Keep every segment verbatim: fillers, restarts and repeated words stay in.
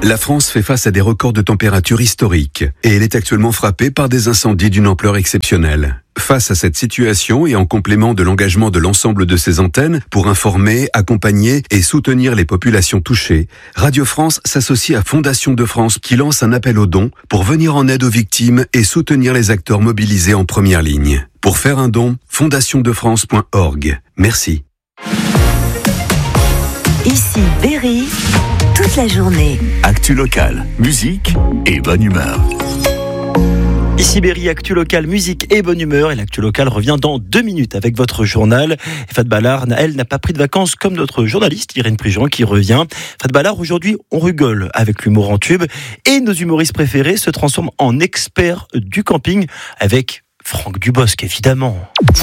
La France fait face à des records de température historiques et elle est actuellement frappée par des incendies d'une ampleur exceptionnelle. Face à cette situation et en complément de l'engagement de l'ensemble de ses antennes pour informer, accompagner et soutenir les populations touchées, Radio France s'associe à Fondation de France qui lance un appel aux dons pour venir en aide aux victimes et soutenir les acteurs mobilisés en première ligne. Pour faire un don, fondation de france point org. Merci. Ici Berry, toute la journée. Actu locale, musique et bonne humeur. Ici Berry, actu locale, musique et bonne humeur. Et l'actu locale revient dans deux minutes avec votre journal. Et Fat Ballard, elle, n'a pas pris de vacances comme notre journaliste Irène Prigent qui revient. Fat Ballard, aujourd'hui, on rigole avec l'humour en tube. Et nos humoristes préférés se transforment en experts du camping avec Franck Dubosc, évidemment.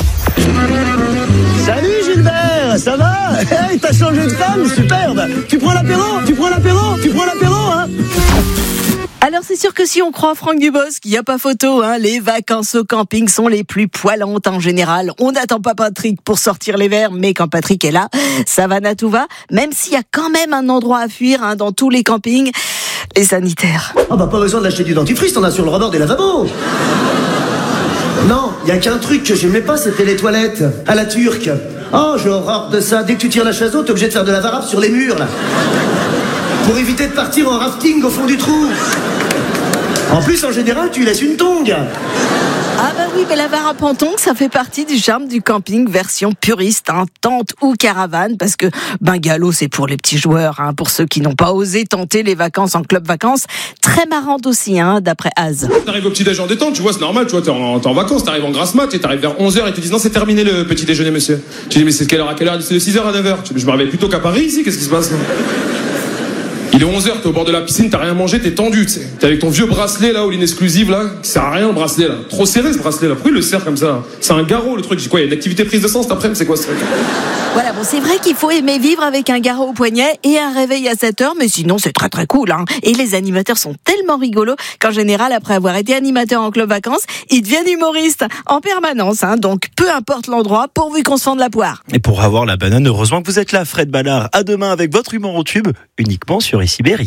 Salut Gilbert, ça va? Hey, t'as changé de femme, superbe. Tu prends l'apéro? Tu prends l'apéro? Tu prends l'apéro, hein? Alors c'est sûr que si on croit Franck Dubosc, il n'y a pas photo, hein. Les vacances au camping sont les plus poilantes en général. On n'attend pas Patrick pour sortir les verres, mais quand Patrick est là, ça va à tout va. Même s'il y a quand même un endroit à fuir, hein, dans tous les campings, les sanitaires. Ah bah pas besoin d'acheter du dentifrice, t'en as sur le rebord des lavabos. Non, il y a qu'un truc que j'aimais pas, c'était les toilettes à la turque. Oh, j'ai horreur de ça. Dès que tu tires la chasse d'eau, t'es obligé de faire de la varap sur les murs là, pour éviter de partir en rafting au fond du trou. En plus, en général, tu laisses une tongue. Ah bah oui, mais la varap en tongue, ça fait partie du charme du camping version puriste, hein, tente ou caravane, parce que bungalow, c'est pour les petits joueurs, hein, pour ceux qui n'ont pas osé tenter les vacances en club vacances. Très marrante aussi, hein, d'après Az. T'arrives au petit déjeuner en détente, tu vois, c'est normal, tu vois, t'es en, t'es en vacances, t'arrives en grasse mat, et t'arrives vers onze heures et ils te disent non, c'est terminé le petit déjeuner, monsieur. Tu dis mais c'est de quelle heure à quelle heure? C'est de six heures à neuf heures. Tu dis, je me réveille plutôt qu'à Paris ici, qu'est-ce qui se passe là? Il est onze heures, t'es au bord de la piscine, t'as rien mangé, t'es tendu, tu sais. T'es avec ton vieux bracelet là, all-in exclusive là, qui sert à rien le bracelet là. Trop serré ce bracelet là, pourquoi il le serre comme ça? C'est un garrot le truc, j'ai quoi, il y a une activité prise de sang cet après-midi, c'est quoi ce truc? Voilà, bon, c'est vrai qu'il faut aimer vivre avec un garrot au poignet et un réveil à sept heures, mais sinon c'est très très cool, hein. Et les animateurs sont tellement rigolos qu'en général, après avoir été animateur en club vacances, ils deviennent humoristes en permanence, hein. Donc peu importe l'endroit, pourvu qu'on se fende la poire. Et pour avoir la banane, heureusement que vous êtes là, Fred Ballard. À demain avec votre humour en tube, uniquement sur Ici Berry.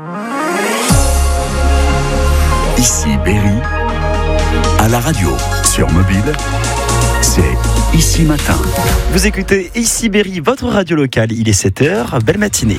Ici Berry, à la radio, sur mobile, c'est Ici Matin. Vous écoutez Ici Berry, votre radio locale. Il est sept heures, belle matinée.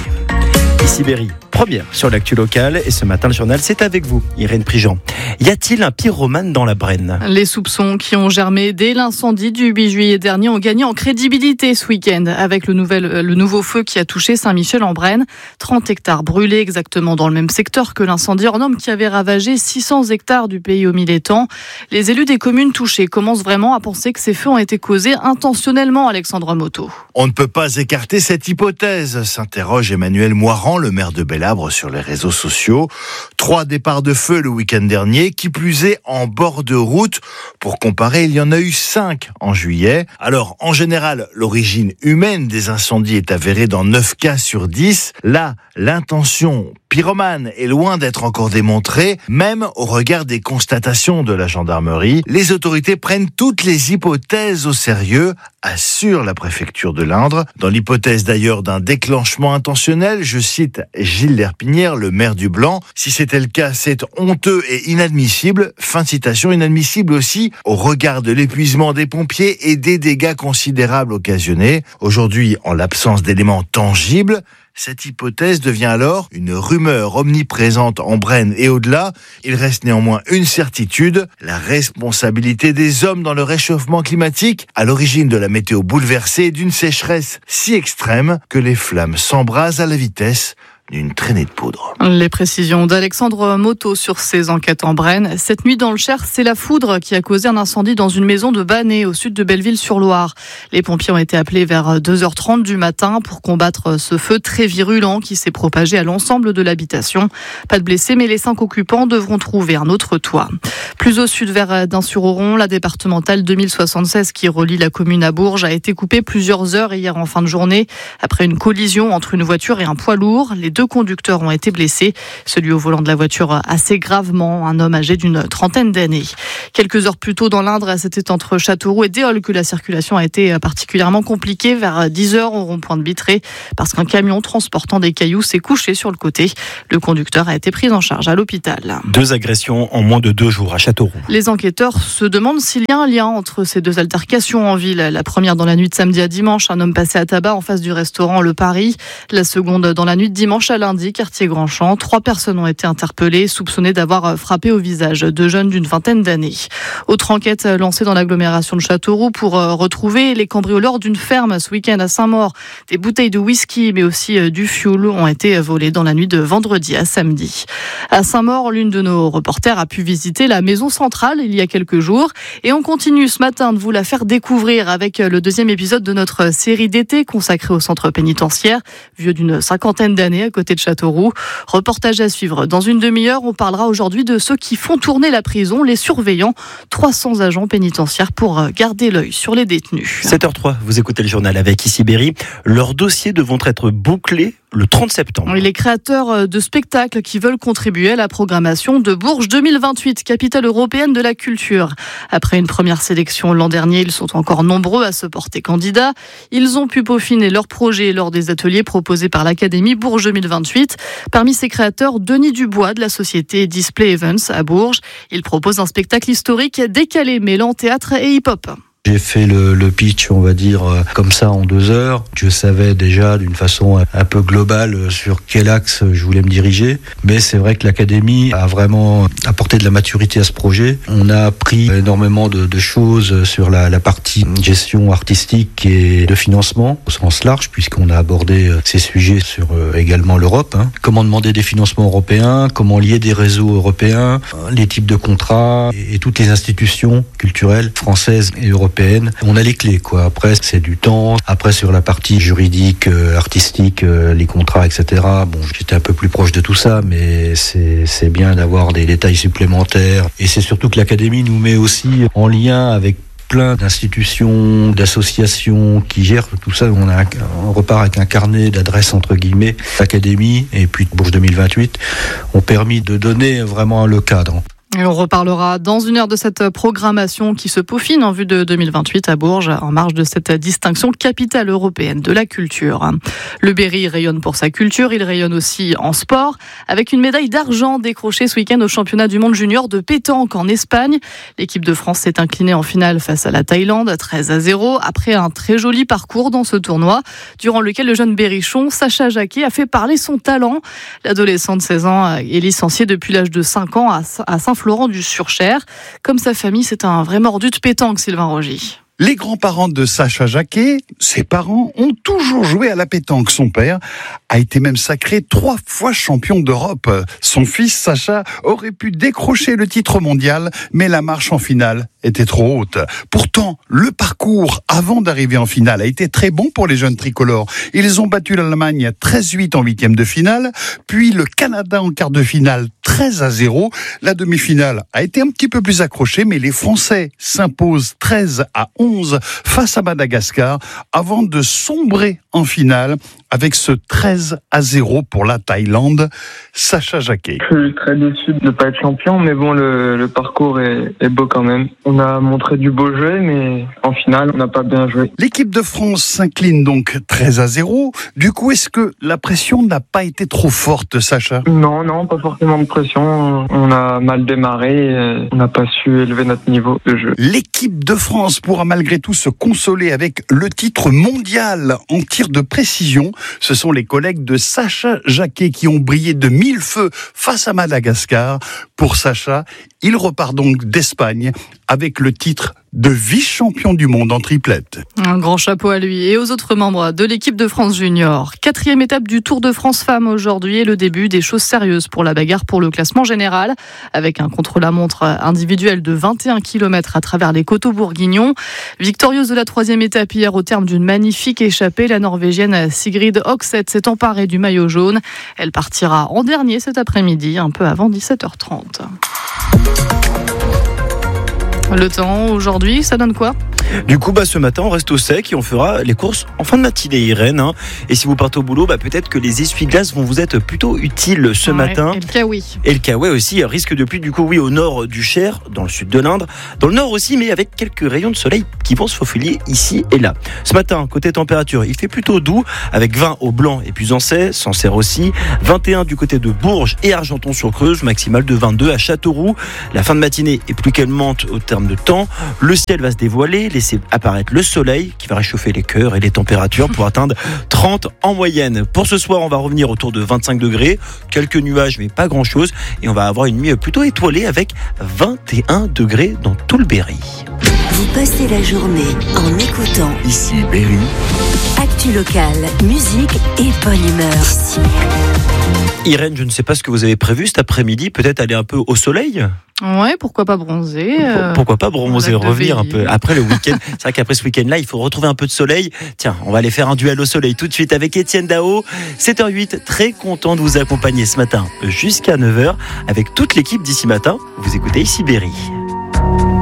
Ici Berry, première sur l'actu locale. Et ce matin, le journal, c'est avec vous, Irène Prigent. Y a-t-il un pyromane dans la Brenne? Les soupçons qui ont germé dès l'incendie du huit juillet dernier ont gagné en crédibilité ce week-end avec le, nouvel, le nouveau feu qui a touché Saint-Michel-en-Brenne. trente hectares brûlés exactement dans le même secteur que l'incendie hors norme qui avait ravagé six cents hectares du pays au Mille-Étangs. Les élus des communes touchées commencent vraiment à penser que ces feux ont été causés intentionnellement, Alexandre Moto. On ne peut pas écarter cette hypothèse, s'interroge Emmanuel Moirand, le maire de Belabre, sur les réseaux sociaux. Trois départs de feu le week-end dernier, qui plus est en bord de route. Pour comparer, il y en a eu cinq en juillet. Alors, en général, l'origine humaine des incendies est avérée dans neuf cas sur dix. Là, l'intention pyromane est loin d'être encore démontrée, même au regard des constatations de la gendarmerie. Les autorités prennent toutes les hypothèses au sérieux, assure la préfecture de l'Indre. Dans l'hypothèse d'ailleurs d'un déclenchement intentionnel, je cite Gilles Lerpinière, le maire du Blanc, si c'était le cas, c'est honteux et inadmissible. Fin de citation, inadmissible aussi au regard de l'épuisement des pompiers et des dégâts considérables occasionnés. Aujourd'hui, en l'absence d'éléments tangibles, cette hypothèse devient alors une rumeur omniprésente en Brenne et au-delà. Il reste néanmoins une certitude, la responsabilité des hommes dans le réchauffement climatique, à l'origine de la météo bouleversée et d'une sécheresse si extrême que les flammes s'embrasent à la vitesse d'une traînée de poudre. Les précisions d'Alexandre Moto sur ces enquêtes en Brenne. Cette nuit dans le Cher, c'est la foudre qui a causé un incendie dans une maison de Bannay, au sud de Belleville-sur-Loire. Les pompiers ont été appelés vers deux heures trente du matin pour combattre ce feu très virulent qui s'est propagé à l'ensemble de l'habitation. Pas de blessés, mais les cinq occupants devront trouver un autre toit. Plus au sud, vers Dain-sur-Oron, la départementale deux mille soixante-seize qui relie la commune à Bourges a été coupée plusieurs heures hier en fin de journée après une collision entre une voiture et un poids lourd. Les deux deux conducteurs ont été blessés. Celui au volant de la voiture assez gravement, un homme âgé d'une trentaine d'années. Quelques heures plus tôt dans l'Indre, c'était entre Châteauroux et Déol que la circulation a été particulièrement compliquée vers dix heures au rond-point de Bitré parce qu'un camion transportant des cailloux s'est couché sur le côté. Le conducteur a été pris en charge à l'hôpital. Deux agressions en moins de deux jours à Châteauroux. Les enquêteurs se demandent s'il y a un lien entre ces deux altercations en ville. La première dans la nuit de samedi à dimanche, un homme passé à tabac en face du restaurant Le Paris. La seconde dans la nuit de dimanche à lundi, quartier Grandchamp. Trois personnes ont été interpellées, soupçonnées d'avoir frappé au visage deux jeunes d'une vingtaine d'années. Autre enquête lancée dans l'agglomération de Châteauroux pour retrouver les cambrioleurs d'une ferme ce week-end à Saint-Maur. Des bouteilles de whisky mais aussi du fioul ont été volées dans la nuit de vendredi à samedi. À Saint-Maur, l'une de nos reporters a pu visiter la maison centrale il y a quelques jours et on continue ce matin de vous la faire découvrir avec le deuxième épisode de notre série d'été consacrée au centre pénitentiaire, vieux d'une cinquantaine d'années à côté de Châteauroux. Reportage à suivre dans une demi-heure. On parlera aujourd'hui de ceux qui font tourner la prison, les surveillants, trois cents agents pénitentiaires pour garder l'œil sur les détenus. sept heures zéro trois, vous écoutez le journal avec Ici Berry. Leurs dossiers devront être bouclés le trente septembre. Les créateurs de spectacles qui veulent contribuer à la programmation de Bourges deux mille vingt-huit, capitale européenne de la culture. Après une première sélection l'an dernier, ils sont encore nombreux à se porter candidats. Ils ont pu peaufiner leurs projets lors des ateliers proposés par l'Académie Bourges deux mille vingt-huit. Parmi ces créateurs, Denis Dubois de la société Display Events à Bourges. Il propose un spectacle historique décalé mêlant théâtre et hip-hop. J'ai fait le, le pitch, on va dire, comme ça en deux heures. Je savais déjà d'une façon un peu globale sur quel axe je voulais me diriger. Mais c'est vrai que l'Académie a vraiment apporté de la maturité à ce projet. On a appris énormément de, de choses sur la, la partie gestion artistique et de financement au sens large, puisqu'on a abordé ces sujets sur également l'Europe. Hein. Comment demander des financements européens, comment lier des réseaux européens, les types de contrats et, et toutes les institutions culturelles françaises et européennes. On a les clés, quoi. Après, c'est du temps. Après, sur la partie juridique, euh, artistique, euh, les contrats, et cetera. Bon, j'étais un peu plus proche de tout ça, mais c'est, c'est bien d'avoir des détails supplémentaires. Et c'est surtout que l'Académie nous met aussi en lien avec plein d'institutions, d'associations qui gèrent tout ça. On, a un, on repart avec un carnet d'adresses entre guillemets. L'Académie et puis Bourges deux mille vingt-huit ont permis de donner vraiment le cadre. Et on reparlera dans une heure de cette programmation qui se peaufine en vue de deux mille vingt-huit à Bourges, en marge de cette distinction capitale européenne de la culture. Le Berry rayonne pour sa culture, il rayonne aussi en sport, avec une médaille d'argent décrochée ce week-end au championnat du monde junior de pétanque en Espagne. L'équipe de France s'est inclinée en finale face à la Thaïlande, treize à zéro, après un très joli parcours dans ce tournoi, durant lequel le jeune berrichon, Sacha Jacquet, a fait parler son talent. L'adolescent de seize ans est licencié depuis l'âge de cinq ans à Saint-Florent du Surcher. Comme sa famille, c'est un vrai mordu de pétanque, Sylvain Rogy. Les grands-parents de Sacha Jacquet, ses parents, ont toujours joué à la pétanque. Son père a été même sacré trois fois champion d'Europe. Son fils, Sacha, aurait pu décrocher le titre mondial, mais la marche en finale était trop haute. Pourtant, le parcours avant d'arriver en finale a été très bon pour les jeunes tricolores. Ils ont battu l'Allemagne treize huit en huitième de finale, puis le Canada en quart de finale treize à zéro. La demi-finale a été un petit peu plus accrochée, mais les Français s'imposent treize à onze face à Madagascar avant de sombrer en finale avec ce treize à zéro pour la Thaïlande. Sacha Jacquet. Je suis très déçu de ne pas être champion, mais bon, le, le parcours est, est beau quand même. On a montré du beau jeu, mais en finale, on n'a pas bien joué. L'équipe de France s'incline donc treize à zéro. Du coup, est-ce que la pression n'a pas été trop forte, Sacha ? Non, non, pas forcément de pression. On a mal démarré, on n'a pas su élever notre niveau de jeu. L'équipe de France pourra malgré tout se consoler avec le titre mondial en tir de précision. Ce sont les collègues de Sacha Jacquet qui ont brillé de mille feux face à Madagascar. Pour Sacha, il repart donc d'Espagne avec le titre de vice-champion du monde en triplette. Un grand chapeau à lui et aux autres membres de l'équipe de France Junior. Quatrième étape du Tour de France Femmes aujourd'hui et le début des choses sérieuses pour la bagarre pour le classement général, avec un contre-la-montre individuel de vingt et un kilomètres à travers les coteaux bourguignons. Victorieuse de la troisième étape hier au terme d'une magnifique échappée, la Norvégienne Sigrid Hokseth s'est emparée du maillot jaune. Elle partira en dernier cet après-midi, un peu avant dix-sept heures trente. Le temps aujourd'hui, ça donne quoi ? Du coup, bah, ce matin, on reste au sec et on fera les courses en fin de matinée, Irène. Hein. Et si vous partez au boulot, bah, peut-être que les essuie-glaces vont vous être plutôt utiles ce Ouais, matin. Et le kawaii. Et le kawaii aussi, risque de pluie du coup, oui, au nord du Cher, dans le sud de l'Indre, dans le nord aussi, mais avec quelques rayons de soleil qui vont se faufiler ici et là. Ce matin, côté température, il fait plutôt doux, avec vingt au Blanc et Puisancais, Sancerre aussi, vingt et un du côté de Bourges et Argenton-sur-Creuse, maximal de vingt-deux à Châteauroux. La fin de matinée est plus calmante au terme de temps. Le ciel va se dévoiler, laisser apparaître le soleil qui va réchauffer les cœurs et les températures pour atteindre trente en moyenne. Pour ce soir, on va revenir autour de vingt-cinq degrés, quelques nuages mais pas grand chose et on va avoir une nuit plutôt étoilée avec vingt et un degrés dans tout le Berry. Vous passez la journée en écoutant Ici Berry. Actu locale, musique et bonne humeur. Irène, je ne sais pas ce que vous avez prévu cet après-midi, peut-être aller un peu au soleil ? Ouais, pourquoi pas bronzer euh, Pourquoi pas bronzer, revenir un peu veiller. après le week-end. C'est vrai qu'après ce week-end-là, il faut retrouver un peu de soleil. Tiens, on va aller faire un duel au soleil tout de suite avec Étienne Dao. sept heures huit, très content de vous accompagner ce matin jusqu'à neuf heures avec toute l'équipe d'ici matin. Vous écoutez Ici Berry.